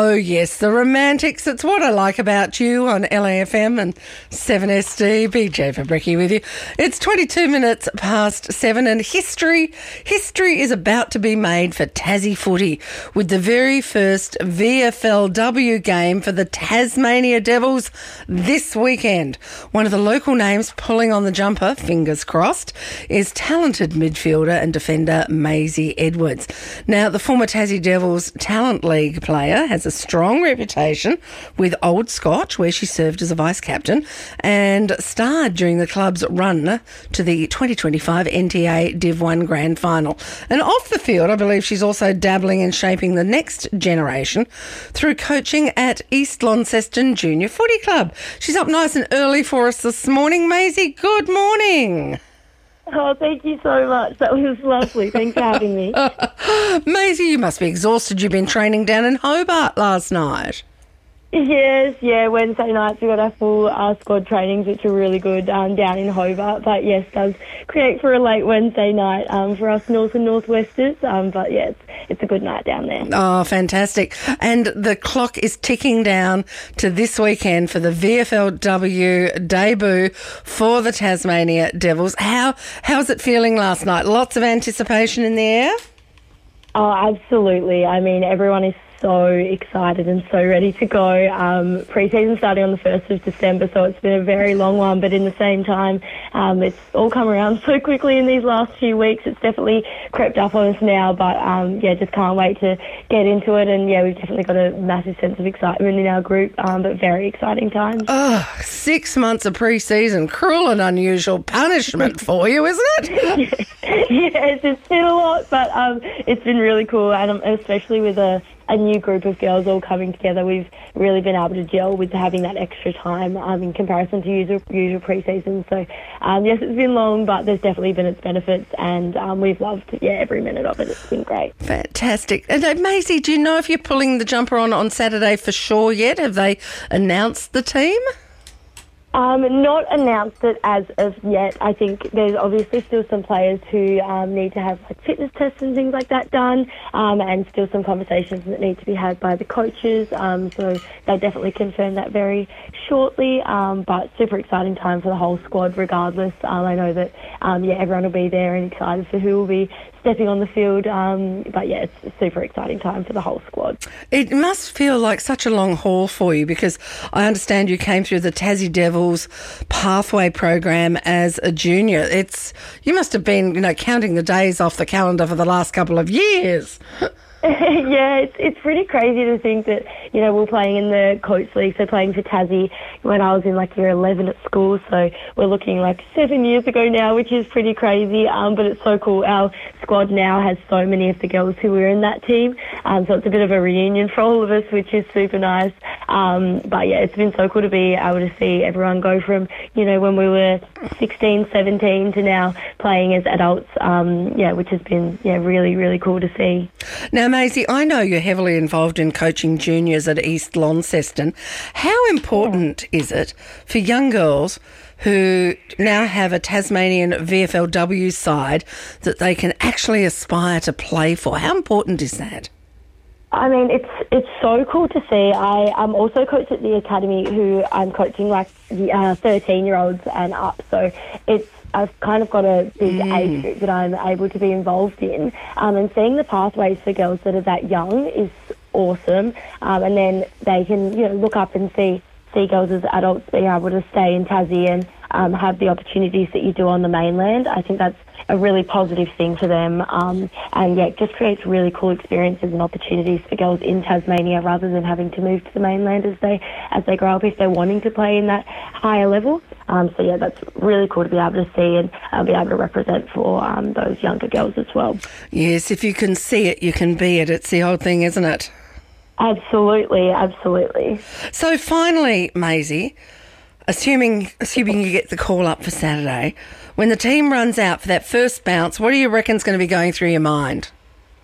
Oh, yes, the romantics. It's what I like about you on LAFM and 7SD. BJ Fabricki with you. It's 22 minutes past 7 and history is about to be made for Tassie footy with the very first VFLW game for the Tasmania Devils this weekend. One of the local names pulling on the jumper, fingers crossed, is talented midfielder and defender Maisie Edwards. Now, the former Tassie Devils Talent League player has a strong reputation with Old Scotch, where she served as a vice-captain and starred during the club's run to the 2025 NTA Div 1 Grand Final. And off the field, I believe she's also dabbling in shaping the next generation through coaching at East Launceston Junior Footy Club. She's up nice and early for us this morning. Maisie, good morning. Oh, thank you so much. That was lovely. Thanks for having me. Maisie, you must be exhausted. You've been training down in Hobart last night. Yes, Wednesday nights we got our full squad trainings, which are really good down in Hobart. But yes, does create for a late Wednesday night for us North and Northwesters. But yeah, it's a good night down there. Oh, fantastic. And the clock is ticking down to this weekend for the VFLW debut for the Tasmania Devils. How's it feeling last night? Lots of anticipation in the air? Oh, absolutely. I mean, everyone is so excited and so ready to go. Pre-season starting on the 1st of December, so it's been a very long one, but in the same time, it's all come around so quickly in these last few weeks. It's definitely crept up on us now, but just can't wait to get into it. And we've definitely got a massive sense of excitement in our group, but very exciting times. Oh, 6 months of pre-season, cruel and unusual punishment for you, isn't it? Yes, it's been a lot, but it's been really cool, and especially with a new group of girls all coming together, we've really been able to gel with having that extra time in comparison to usual pre-season. So, yes, it's been long, but there's definitely been its benefits, and we've loved every minute of it. It's been great. Fantastic. And Maisie, do you know if you're pulling the jumper on Saturday for sure yet? Have they announced the team? Not announced it as of yet. I think there's obviously still some players who need to have fitness tests and things like that done, and still some conversations that need to be had by the coaches. So they'll definitely confirm that very shortly. But super exciting time for the whole squad regardless. I know that everyone will be there and excited for who will be stepping on the field. But it's a super exciting time for the whole squad. It must feel like such a long haul for you, because I understand you came through the Tassie Devils pathway program as a junior. You must have been, counting the days off the calendar for the last couple of years. Yeah, it's pretty crazy to think that, we're playing in the Coates League, so playing for Tassie when I was in year 11 at school, so we're looking 7 years ago now, which is pretty crazy, but it's so cool. Our squad now has so many of the girls who were in that team, so it's a bit of a reunion for all of us, which is super nice. But it's been so cool to be able to see everyone go from, when we were 16, 17 to now playing as adults, which has been, really, really cool to see. Now, Maisie, I know you're heavily involved in coaching juniors at East Launceston. How important is it for young girls who now have a Tasmanian VFLW side that they can actually aspire to play for? How important is that? I mean, it's so cool to see. I'm also coached at the academy, who I'm coaching 13-year-olds and up. So I've kind of got a big age group that I'm able to be involved in. And seeing the pathways for girls that are that young is awesome. And then they can, look up and see girls as adults being able to stay in Tassie and have the opportunities that you do on the mainland. I think that's a really positive thing for them, and it just creates really cool experiences and opportunities for girls in Tasmania rather than having to move to the mainland as they grow up if they're wanting to play in that higher level. That's really cool to be able to see and be able to represent for those younger girls as well. Yes, if you can see it, you can be it. It's the old thing, isn't it? Absolutely, absolutely. So finally, Maisie, assuming you get the call up for Saturday, when the team runs out for that first bounce, what do you reckon's going to be going through your mind?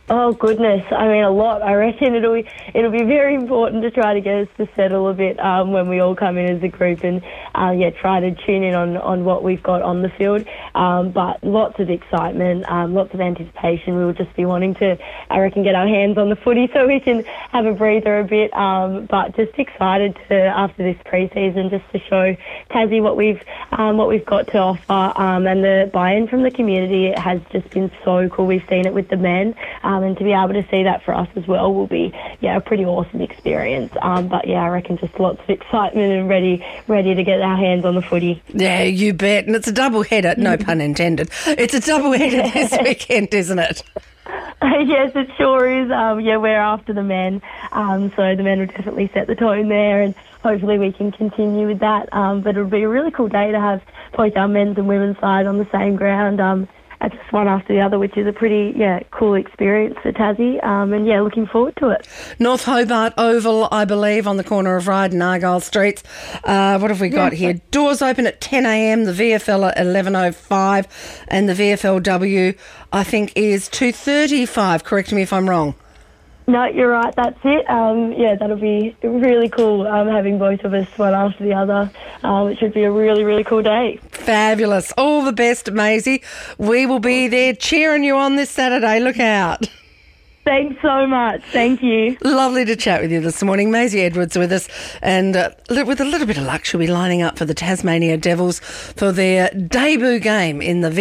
Oh goodness! I mean, a lot. I reckon it'll be very important to try to get us to settle a bit when we all come in as a group and try to tune in on what we've got on the field. But lots of excitement, lots of anticipation. We will just be wanting to, I reckon, get our hands on the footy so we can have a breather a bit. But just excited to after this pre-season just to show Tassie what we've got to offer. And the buy-in from the community has just been so cool. We've seen it with the men. And to be able to see that for us as well will be, a pretty awesome experience. But I reckon just lots of excitement and ready to get our hands on the footy. Yeah, you bet. And it's a double header, no pun intended. It's a double header this weekend, isn't it? Yes, it sure is. We're after the men. So the men will definitely set the tone there, and hopefully we can continue with that. But it'll be a really cool day to have both our men's and women's side on the same ground. Just one after the other, which is a pretty, cool experience for Tassie. Looking forward to it. North Hobart Oval, I believe, on the corner of Ryde and Argyle Streets. What have we got here? Doors open at 10 a.m, the VFL at 11:05, and the VFLW, I think, is 2:35. Correct me if I'm wrong. No, you're right. That's it. That'll be really cool having both of us one after the other. It should be a really, really cool day. Fabulous. All the best, Maisie. We will be there cheering you on this Saturday. Look out. Thanks so much. Thank you. Lovely to chat with you this morning. Maisie Edwards with us, and with a little bit of luck, she'll be lining up for the Tasmania Devils for their debut game in the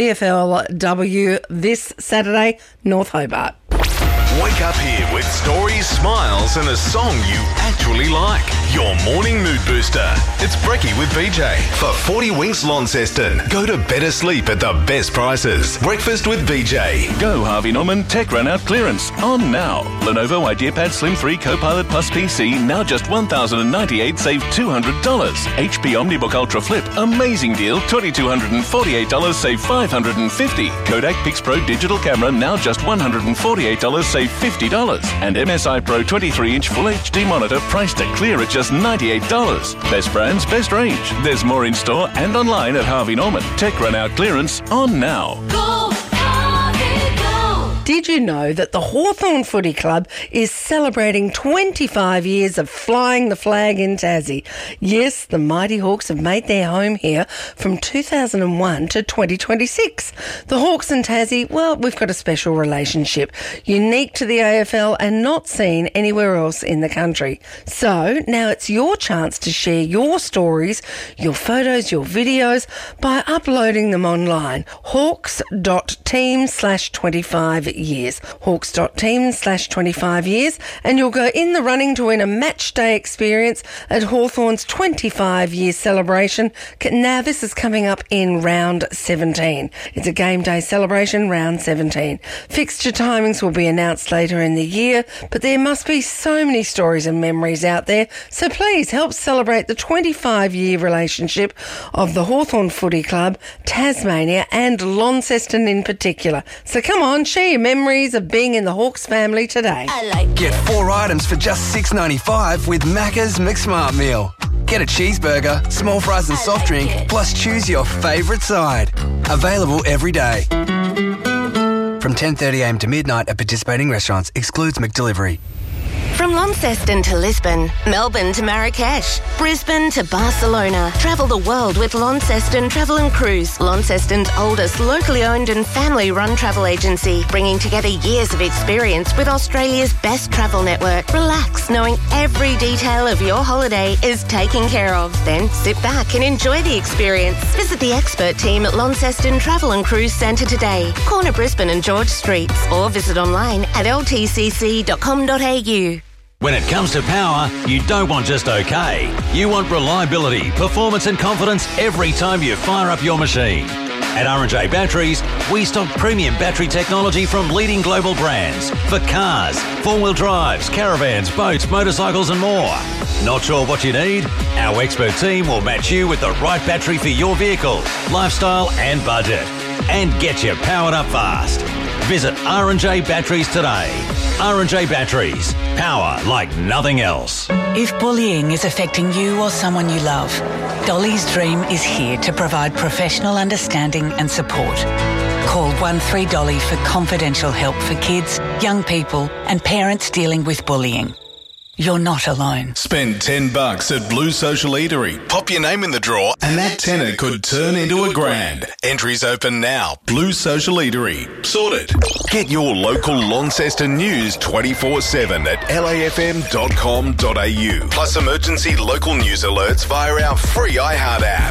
VFLW this Saturday, North Hobart. Wake up here with stories, smiles and a song you actually like. Your morning mood booster. It's Brekkie with BJ. For 40 Winks Launceston. Go to better sleep at the best prices. Breakfast with BJ. Go Harvey Norman Tech Run Out clearance. On now. Lenovo IdeaPad Slim 3 Copilot Plus PC now just $1,098, save $200. HP OmniBook Ultra Flip, amazing deal, $2,248, save $550. Kodak Pix Pro Digital Camera now just $148, save $50. And MSI Pro 23-inch Full HD monitor priced to clear at just $98. Best brands, best range. There's more in store and online at Harvey Norman. Tech Run Out clearance on now. Go, Harvey, go! Did you know that the Hawthorn Footy Club is celebrating 25 years of flying the flag in Tassie? Yes, the Mighty Hawks have made their home here from 2001 to 2026. The Hawks and Tassie, well, we've got a special relationship, unique to the AFL and not seen anywhere else in the country. So now it's your chance to share your stories, your photos, your videos by uploading them online. Hawks.team/25 years. Hawks.team/25 years, and you'll go in the running to win a match day experience at Hawthorn's 25-year celebration. Now, this is coming up in round 17. It's a game day celebration, round 17. Fixture timings will be announced later in the year, but there must be so many stories and memories out there, so please help celebrate the 25-year relationship of the Hawthorn Footy Club, Tasmania and Launceston in particular. So come on, share your memories of being in the Hawks family today. Get 4 items for just $6.95 with Macca's McSmart Meal. Get a cheeseburger, small fries and soft drink, plus choose your favourite side. Available every day. From 10:30am to midnight at participating restaurants. Excludes McDelivery. From Launceston to Lisbon, Melbourne to Marrakesh, Brisbane to Barcelona. Travel the world with Launceston Travel and Cruise, Launceston's oldest locally owned and family-run travel agency, bringing together years of experience with Australia's best travel network. Relax, knowing every detail of your holiday is taken care of. Then sit back and enjoy the experience. Visit the expert team at Launceston Travel and Cruise Centre today, corner Brisbane and George Streets, or visit online at ltcc.com.au. When it comes to power, you don't want just okay. You want reliability, performance and confidence every time you fire up your machine. At R&J Batteries, we stock premium battery technology from leading global brands for cars, four-wheel drives, caravans, boats, motorcycles and more. Not sure what you need? Our expert team will match you with the right battery for your vehicle, lifestyle and budget, and get you powered up fast. Visit R&J Batteries today. R&J Batteries. Power like nothing else. If bullying is affecting you or someone you love, Dolly's Dream is here to provide professional understanding and support. Call 13dolly for confidential help for kids, young people and parents dealing with bullying. You're not alone. Spend $10 at Blue Social Eatery. Pop your name in the draw and that tenner could turn into $1,000. Entries open now. Blue Social Eatery. Sorted. Get your local Launceston news 24/7 at lafm.com.au. Plus emergency local news alerts via our free iHeart app.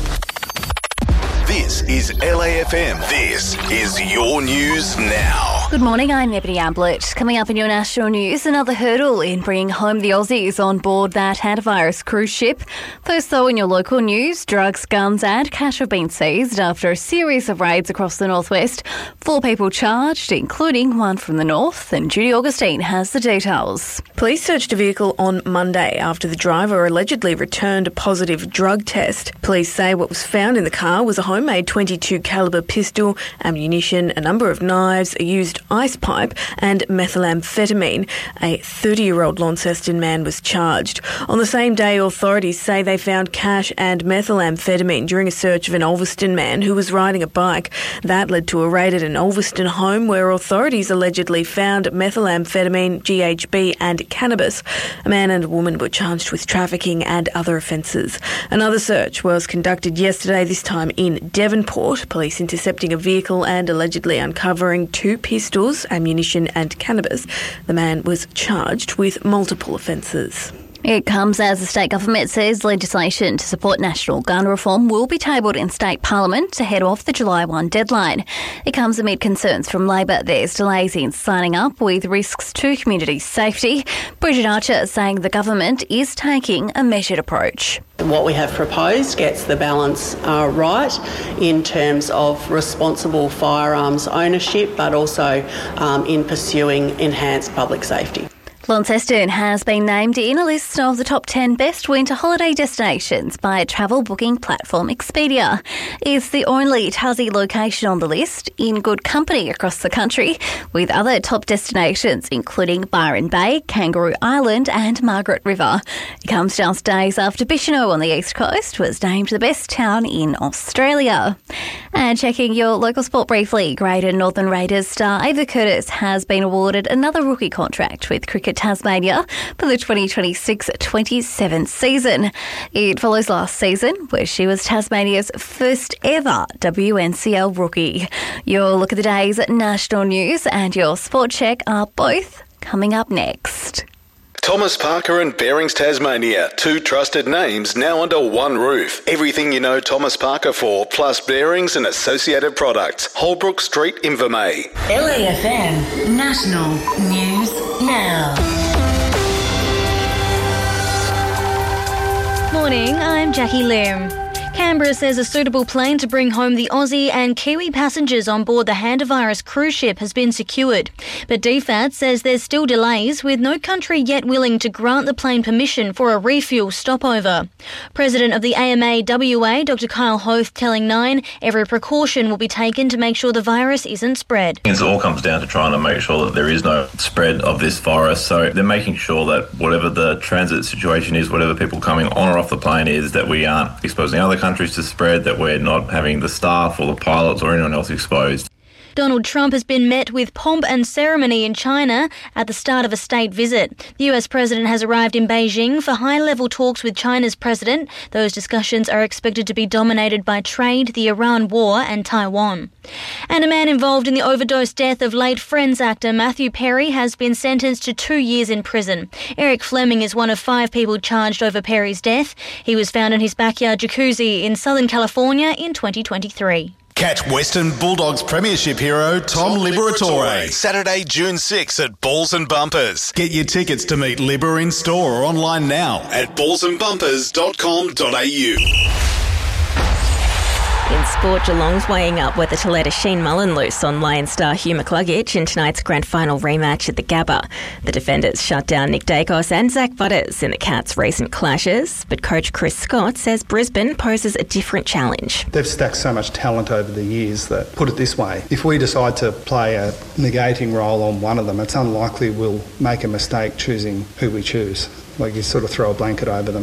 This is LAFM. This is your news now. Good morning, I'm Ebony Ablett. Coming up in your national news, another hurdle in bringing home the Aussies on board that hantavirus cruise ship. First, though, in your local news, drugs, guns and cash have been seized after a series of raids across the northwest. 4 people charged, including one from the north, and Judy Augustine has the details. Police searched a vehicle on Monday after the driver allegedly returned a positive drug test. Police say what was found in the car was a homemade .22 caliber pistol, ammunition, a number of knives, a used ice pipe and methamphetamine. A 30-year-old Launceston man was charged. On the same day, authorities say they found cash and methamphetamine during a search of an Ulverston man who was riding a bike. That led to a raid at an Ulverston home where authorities allegedly found methamphetamine, GHB and cannabis. A man and a woman were charged with trafficking and other offences. Another search was conducted yesterday, this time in Devonport. Police intercepting a vehicle and allegedly uncovering 2 pistols, ammunition and cannabis. The man was charged with multiple offences. It comes as the state government says legislation to support national gun reform will be tabled in state parliament ahead of the July 1 deadline. It comes amid concerns from Labor there's delays in signing up with risks to community safety. Bridget Archer saying the government is taking a measured approach. What we have proposed gets the balance right in terms of responsible firearms ownership, but also in pursuing enhanced public safety. Launceston has been named in a list of the top 10 best winter holiday destinations by travel booking platform Expedia. It's the only Tassie location on the list, in good company across the country, with other top destinations including Byron Bay, Kangaroo Island and Margaret River. It comes just days after Bicheno on the east coast was named the best town in Australia. And checking your local sport briefly, Greater Northern Raiders star Ava Curtis has been awarded another rookie contract with Cricket Tasmania for the 2026-27 season. It follows last season, where she was Tasmania's first ever WNCL rookie. Your look at the day's national news and your sport check are both coming up next. Thomas Parker and Bearings Tasmania, 2 trusted names now under one roof. Everything you know Thomas Parker for, plus bearings and associated products. Holbrook Street, Invermay. LAFM National News Now. Morning, I'm Jackie Lim. Canberra says a suitable plane to bring home the Aussie and Kiwi passengers on board the hantavirus cruise ship has been secured. But DFAT says there's still delays, with no country yet willing to grant the plane permission for a refuel stopover. President of the AMA WA, Dr Kyle Hoth, telling Nine every precaution will be taken to make sure the virus isn't spread. It all comes down to trying to make sure that there is no spread of this virus. So they're making sure that whatever the transit situation is, whatever people coming on or off the plane is, that we aren't exposing other countries to spread, that we're not having the staff or the pilots or anyone else exposed. Donald Trump has been met with pomp and ceremony in China at the start of a state visit. The US president has arrived in Beijing for high-level talks with China's president. Those discussions are expected to be dominated by trade, the Iran war and Taiwan. And a man involved in the overdose death of late Friends actor Matthew Perry has been sentenced to 2 years in prison. Eric Fleming is one of 5 people charged over Perry's death. He was found in his backyard jacuzzi in Southern California in 2023. Catch Western Bulldogs Premiership hero Tom Liberatore Saturday, June 6 at Balls and Bumpers. Get your tickets to meet Libber in store or online now at ballsandbumpers.com.au. In sport, Geelong's weighing up whether to let a Sheen Mullen loose on Lion star Hugh McCluggage in tonight's grand final rematch at the Gabba. The defenders shut down Nick Dacos and Zach Butters in the Cats' recent clashes, but coach Chris Scott says Brisbane poses a different challenge. They've stacked so much talent over the years that, put it this way, if we decide to play a negating role on one of them, it's unlikely we'll make a mistake choosing who we choose. Like, you sort of throw a blanket over them.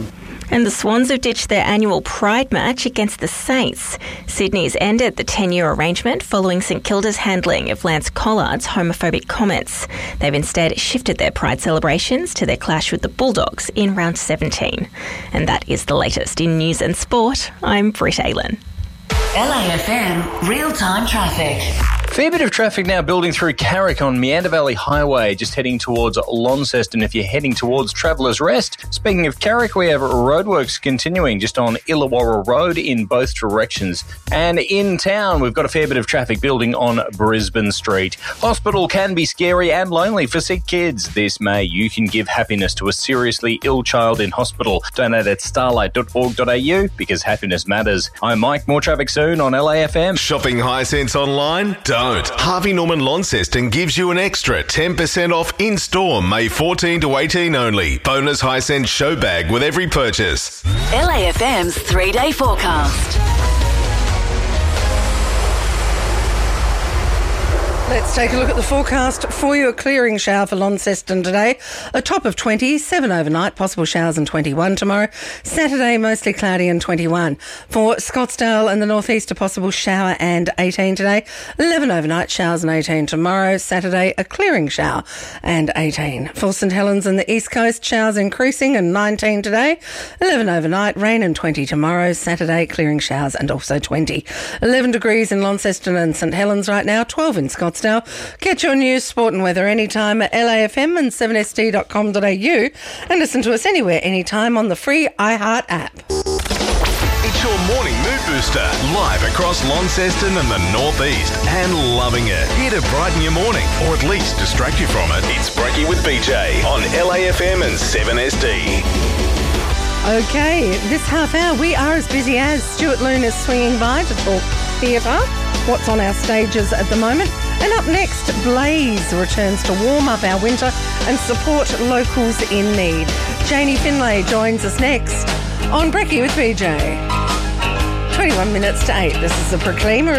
And the Swans have ditched their annual Pride match against the Saints. Sydney's ended the 10-year arrangement following St Kilda's handling of Lance Collard's homophobic comments. They've instead shifted their Pride celebrations to their clash with the Bulldogs in round 17. And that is the latest in news and sport. I'm Britt Aylen. LAFM real-time traffic. Fair bit of traffic now building through Carrick on Meander Valley Highway, just heading towards Launceston if you're heading towards Travellers Rest. Speaking of Carrick, we have roadworks continuing just on Illawarra Road in both directions. And in town, we've got a fair bit of traffic building on Brisbane Street. Hospital can be scary and lonely for sick kids. This May, you can give happiness to a seriously ill child in hospital. Donate at starlight.org.au because happiness matters. I'm Mike. More traffic soon on LAFM. Shopping Hisense online? Don't. Harvey Norman Launceston gives you an extra 10% off in-store May 14 to 18 only. Bonus Hisense show bag with every purchase. LAFM's 3-day forecast. Let's take a look at the forecast for you. A clearing shower for Launceston today. A top of 20, 7 overnight, possible showers and 21 tomorrow. Saturday, mostly cloudy and 21. For Scottsdale and the northeast, a possible shower and 18 today. 11 overnight, showers and 18 tomorrow. Saturday, a clearing shower and 18. For St Helens and the east coast, showers increasing and 19 today. 11 overnight, rain and 20 tomorrow. Saturday, clearing showers and also 20. 11 degrees in Launceston and St Helens right now, 12 in Scottsdale. Get your news, sport and weather anytime at LAFM and 7sd.com.au and listen to us anywhere, anytime on the free iHeart app. It's your morning mood booster, live across Launceston and the northeast, and loving it. Here to brighten your morning, or at least distract you from it. It's Brekkie with BJ on LAFM and 7SD. Okay, this half hour we are as busy as Stuart Loon is swinging by to talk theatre, what's on our stages at the moment. And up next, Blaze returns to warm up our winter and support locals in need. Janie Finlay joins us next on Brekkie with BJ. 21 minutes to 8. This is the Proclaimer.